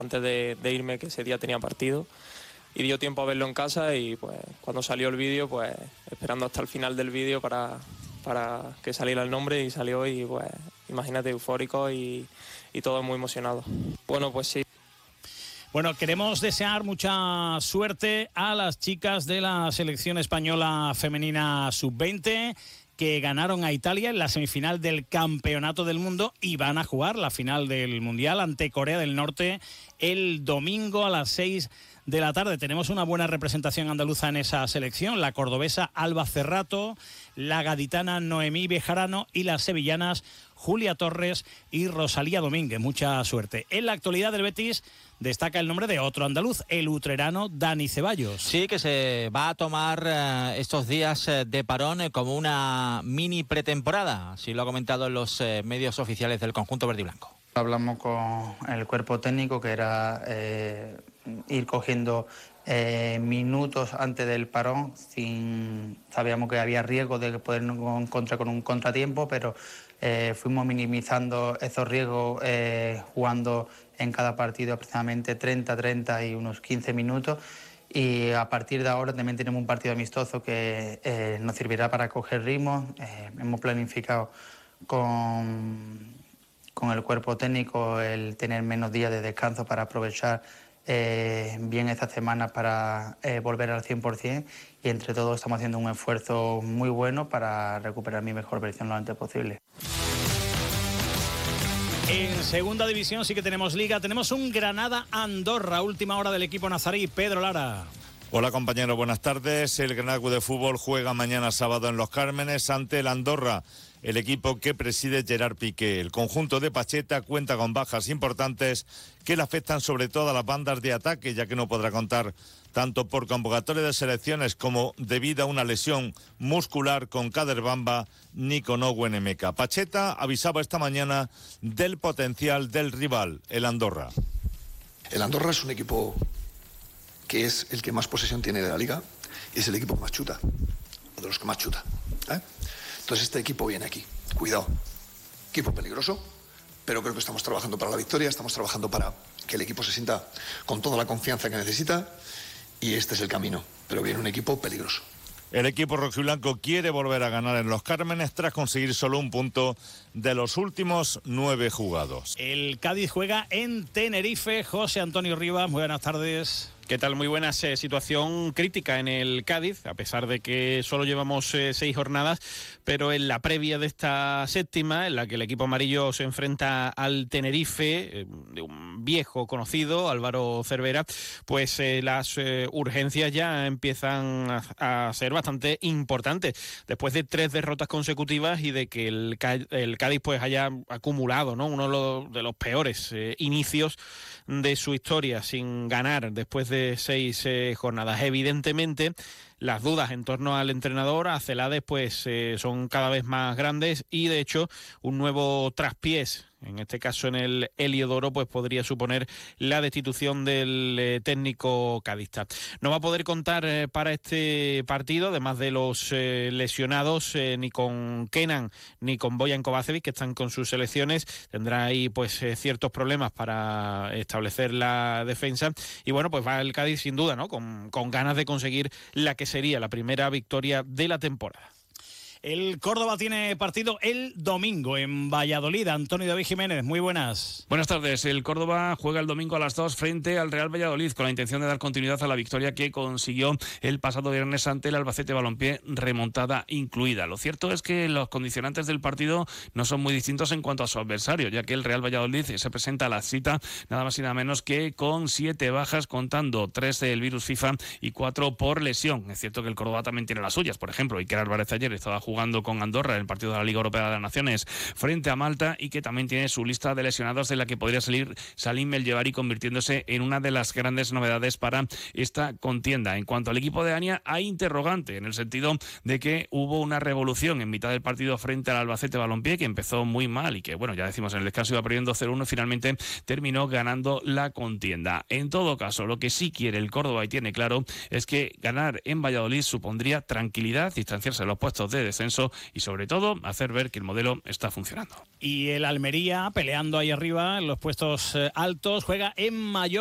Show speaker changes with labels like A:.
A: antes de irme, que ese día tenía partido, y dio tiempo a verlo en casa, y pues cuando salió el vídeo, pues esperando hasta el final del vídeo para que saliera el nombre, y salió, y pues imagínate, eufórico y todo muy emocionado. Bueno, pues sí.
B: Bueno, queremos desear mucha suerte a las chicas de la selección española femenina sub-20 que ganaron a Italia en la semifinal del Campeonato del Mundo y van a jugar la final del Mundial ante Corea del Norte el domingo a las 6 de la tarde. Tenemos una buena representación andaluza en esa selección, la cordobesa Alba Cerrato, la gaditana Noemí Bejarano y las sevillanas Julia Torres y Rosalía Domínguez. Mucha suerte. En la actualidad del Betis destaca el nombre de otro andaluz, el utrerano Dani Ceballos.
C: Sí, que se va a tomar estos días de parón como una mini pretemporada, así lo ha comentado en los medios oficiales del conjunto verde y blanco.
D: Hablamos con el cuerpo técnico, que era ir cogiendo minutos antes del parón. Sabíamos que había riesgo de poder encontrar con un contratiempo, pero fuimos minimizando esos riesgos jugando en cada partido aproximadamente 30 y unos 15 minutos. Y a partir de ahora también tenemos un partido amistoso que nos servirá para coger ritmo. Hemos planificado con el cuerpo técnico el tener menos días de descanso para aprovechar bien esta semana para volver al 100%, y entre todos estamos haciendo un esfuerzo muy bueno para recuperar mi mejor versión lo antes posible.
B: En segunda división sí que tenemos liga, tenemos un Granada-Andorra, última hora del equipo nazarí. Pedro Lara.
E: Hola compañeros, buenas tardes. El Granada Club de Fútbol juega mañana sábado en Los Cármenes ante el Andorra, el equipo que preside Gerard Piqué. El conjunto de Pacheta cuenta con bajas importantes que le afectan sobre todo a las bandas de ataque, ya que no podrá contar tanto por convocatoria de selecciones como debido a una lesión muscular con Kader Bamba ni con Owen Emeka. Pacheta avisaba esta mañana del potencial del rival, el Andorra.
F: El Andorra es un equipo que es el que más posesión tiene de la liga y es el equipo que más chuta, o de los que más chuta, Entonces este equipo viene aquí, cuidado, equipo peligroso, pero creo que estamos trabajando para la victoria, estamos trabajando para que el equipo se sienta con toda la confianza que necesita, y este es el camino, pero viene un equipo peligroso.
E: El equipo rojiblanco quiere volver a ganar en Los Cármenes tras conseguir solo un punto de los últimos 9 jugados.
B: El Cádiz juega en Tenerife. José Antonio Rivas, muy buenas tardes.
G: ¿Qué tal? Muy buenas. Situación crítica en el Cádiz, a pesar de que solo llevamos 6 jornadas, pero en la previa de esta séptima, en la que el equipo amarillo se enfrenta al Tenerife, de un viejo conocido, Álvaro Cervera, pues las urgencias ya empiezan a ser bastante importantes. Después de 3 derrotas consecutivas y de que el Cádiz pues haya acumulado, ¿no?, uno de los peores inicios de su historia sin ganar después de 6 jornadas. Evidentemente, las dudas en torno al entrenador, a Celades, pues son cada vez más grandes, y de hecho un nuevo traspiés, en este caso en el Heliodoro, pues podría suponer la destitución del técnico cadista. No va a poder contar para este partido, además de los lesionados, ni con Kenan ni con Bojan Kovacevic, que están con sus selecciones. Tendrá ahí pues ciertos problemas para establecer la defensa, y bueno, pues va el Cádiz sin duda, ¿no?, con ganas de conseguir la que sería la primera victoria de la temporada.
B: El Córdoba tiene partido el domingo en Valladolid. Antonio David Jiménez, muy buenas.
H: Buenas tardes. El Córdoba juega el domingo a las 2 frente al Real Valladolid, con la intención de dar continuidad a la victoria que consiguió el pasado viernes ante el Albacete Balompié, remontada incluida. Lo cierto es que los condicionantes del partido no son muy distintos en cuanto a su adversario, ya que el Real Valladolid se presenta a la cita nada más y nada menos que con 7 bajas, contando 3 del virus FIFA y 4 por lesión. Es cierto que el Córdoba también tiene las suyas. Por ejemplo, Iker Álvarez ayer estaba jugando con Andorra en el partido de la Liga Europea de las Naciones frente a Malta, y que también tiene su lista de lesionados, de la que podría salir Salim El Yevari, convirtiéndose en una de las grandes novedades para esta contienda. En cuanto al equipo de Ania, hay interrogante, en el sentido de que hubo una revolución en mitad del partido frente al Albacete Balompié, que empezó muy mal y que, bueno, ya decimos, en el descanso iba perdiendo 0-1 y finalmente terminó ganando la contienda. En todo caso, lo que sí quiere el Córdoba y tiene claro es que ganar en Valladolid supondría tranquilidad, distanciarse de los puestos de descenso ascenso y sobre todo hacer ver que el modelo está funcionando.
B: Y el Almería, peleando ahí arriba en los puestos altos, juega en Mallorca.